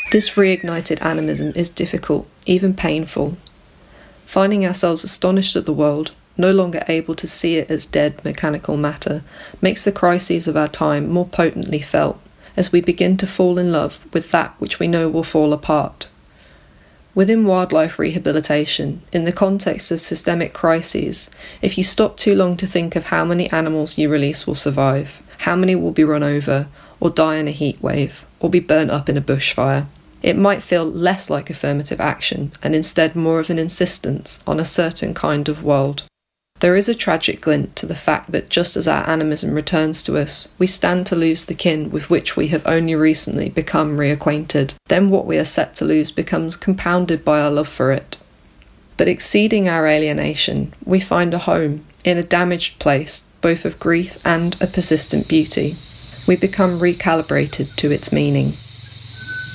This reignited animism is difficult, even painful. Finding ourselves astonished at the world, no longer able to see it as dead mechanical matter, makes the crises of our time more potently felt as we begin to fall in love with that which we know will fall apart. Within wildlife rehabilitation, in the context of systemic crises, if you stop too long to think of how many animals you release will survive, how many will be run over, or die in a heat wave, or be burnt up in a bushfire, it might feel less like affirmative action and instead more of an insistence on a certain kind of world. There is a tragic glint to the fact that just as our animism returns to us, we stand to lose the kin with which we have only recently become reacquainted. Then what we are set to lose becomes compounded by our love for it. But exceeding our alienation, we find a home in a damaged place, both of grief and a persistent beauty. We become recalibrated to its meaning.